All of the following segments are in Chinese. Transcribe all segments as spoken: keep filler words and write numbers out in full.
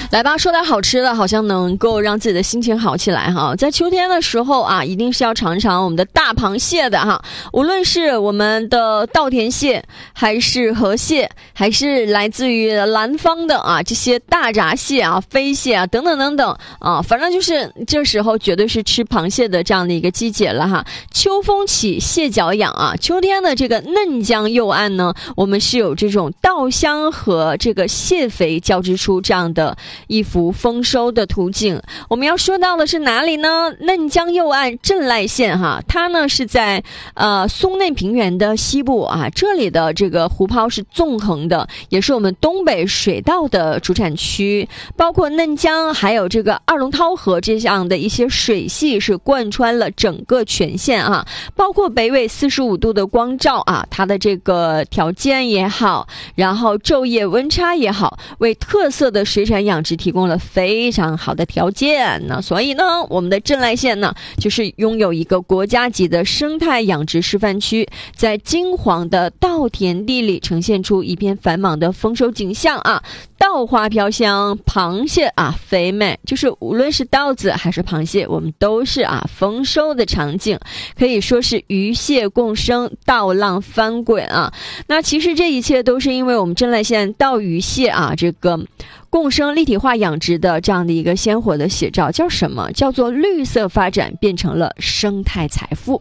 来吧，说点好吃的，好像能够让自己的心情好起来哈。在秋天的时候啊，一定是要尝尝我们的大螃蟹的哈。无论是我们的稻田蟹，还是河蟹，还是来自于南方的啊这些大闸蟹啊、飞蟹啊等等等等啊，反正就是这时候绝对是吃螃蟹的这样的一个季节了哈。秋风起，蟹脚痒啊。秋天的这个嫩江右岸呢，我们是有这种稻香和这个蟹肥交织出这样的一幅丰收的图景。我们要说到的是哪里呢？嫩江右岸镇濑县哈，它呢是在呃松嫩平原的西部啊，这里的这个湖泡是纵横的，也是我们东北水稻的主产区，包括嫩江还有这个二龙涛河这样的一些水系是贯穿了整个全县啊，包括北纬四十五度的光照啊，它的这个条件也好，然后昼夜温差也好，为特色的水产养殖提供了非常好的条件呢。所以呢，我们的镇濑县呢，就是拥有一个国家级的生态养殖示范区，在金黄的稻田地里呈现出一片繁忙的丰收景象啊。稻花飘香，螃蟹啊肥美，就是无论是稻子还是螃蟹，我们都是啊丰收的场景，可以说是鱼蟹共生，稻浪翻滚啊。那其实这一切都是因为我们镇濑县稻鱼蟹啊这个共生立体化养殖的这样的一个鲜活的写照，叫什么？叫做绿色发展变成了生态财富。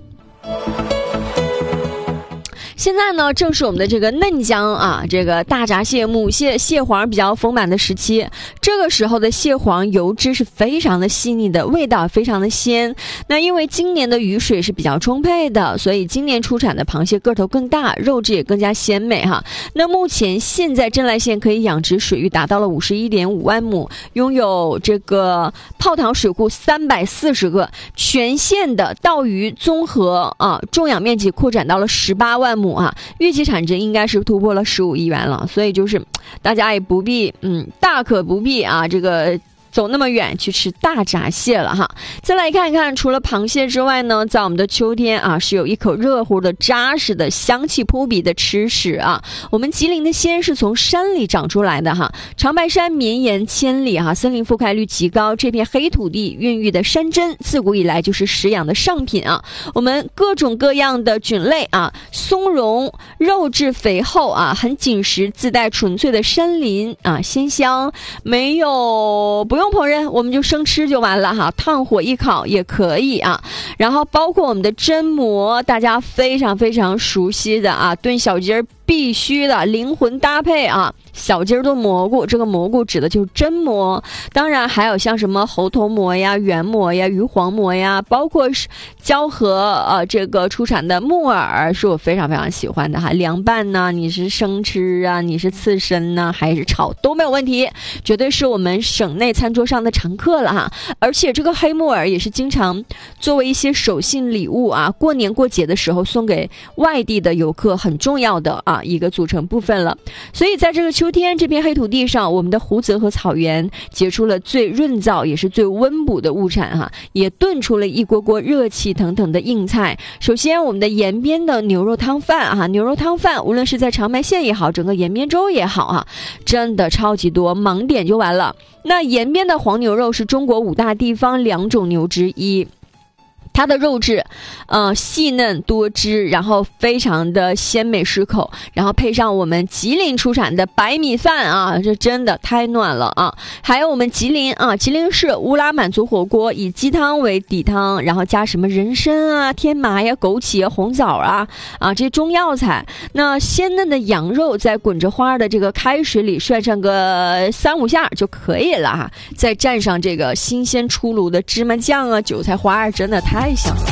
现在呢，正是我们的这个嫩江啊，这个大闸蟹、母蟹、蟹黄比较丰满的时期。这个时候的蟹黄油脂是非常的细腻的，味道非常的鲜。那因为今年的雨水是比较充沛的，所以今年出产的螃蟹个头更大，肉质也更加鲜美哈。那目前现在镇濑县可以养殖水域达到了五十一点五万亩，拥有这个泡塘水库三百四十个，全县的稻鱼综合啊种养面积扩展到了十八万亩。啊，预计产值应该是突破了十五亿元了，所以就是大家也不必，嗯，大可不必啊，这个走那么远去吃大闸蟹了哈。再来看一看，除了螃蟹之外呢，在我们的秋天啊，是有一口热乎的、扎实的、香气扑鼻的吃食啊。我们吉林的鲜是从山里长出来的哈，长白山绵延千里哈，森林覆盖率极高，这片黑土地孕育的山珍，自古以来就是食养的上品啊。我们各种各样的菌类啊，松茸肉质肥厚啊，很紧实，自带纯粹的山林啊鲜香，没有不用烹饪，我们就生吃就完了哈，烫火一烤也可以啊。然后包括我们的榛蘑，大家非常非常熟悉的啊，炖小鸡儿必须的灵魂搭配啊，小鸡儿炖蘑菇，这个蘑菇指的就是榛蘑。当然还有像什么猴头蘑呀、圆蘑呀、鱼黄蘑呀，包括是蛟河呃这个出产的木耳，是我非常非常喜欢的哈。凉拌呢，你是生吃啊，你是刺身呢，还是炒都没有问题，绝对是我们省内餐桌上的常客了哈。而且这个黑木耳也是经常作为一些手信礼物啊，过年过节的时候送给外地的游客很重要的啊一个组成部分了。所以在这个秋天这片黑土地上，我们的湖泽和草原结出了最润燥也是最温补的物产哈，也炖出了一锅锅热气腾腾的硬菜。首先我们的延边的牛肉汤饭啊，牛肉汤饭无论是在长白县也好，整个延边州也好啊，真的超级多，盲点就完了。那延边的黄牛肉是中国五大地方两种牛之一，它的肉质呃细嫩多汁，然后非常的鲜美适口，然后配上我们吉林出产的白米饭啊，这真的太暖了啊。还有我们吉林啊，吉林市乌拉满族火锅，以鸡汤为底汤，然后加什么人参啊、天麻呀、枸杞啊、红枣啊啊这些中药材。那鲜嫩的羊肉在滚着花的这个开水里涮上个三五下就可以了哈，再蘸上这个新鲜出炉的芝麻酱啊、韭菜花，真的太太香了。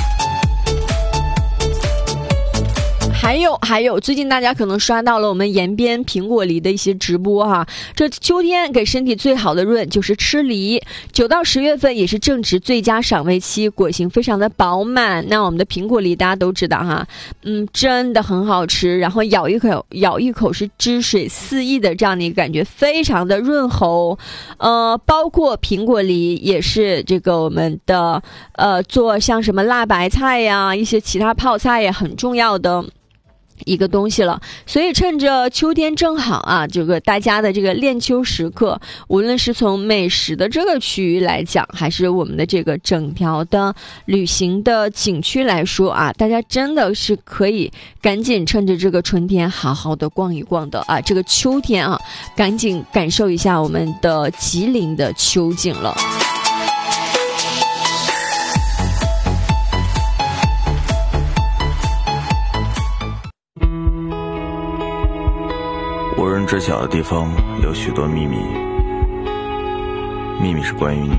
还有还有，最近大家可能刷到了我们延边苹果梨的一些直播哈。这秋天给身体最好的润就是吃梨，九到十月份也是正值最佳赏味期，果形非常的饱满。那我们的苹果梨大家都知道哈，嗯，真的很好吃，然后咬一口咬一口是汁水四溢的这样的一个感觉，非常的润喉。呃，包括苹果梨也是这个我们的呃做像什么辣白菜呀、一些其他泡菜也很重要的一个东西了。所以趁着秋天正好啊，这个大家的这个恋秋时刻，无论是从美食的这个区域来讲，还是我们的这个整条的旅行的景区来说啊，大家真的是可以赶紧趁着这个春天好好的逛一逛的啊，这个秋天啊，赶紧感受一下我们的吉林的秋景了。 无人知晓的地方有许多秘密，秘密是关于你。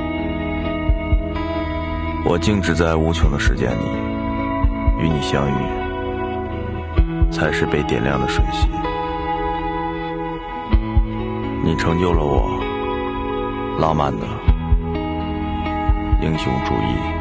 我静止在无穷的时间里，与你相遇，才是被点亮的水系。你成就了我浪漫的英雄主义。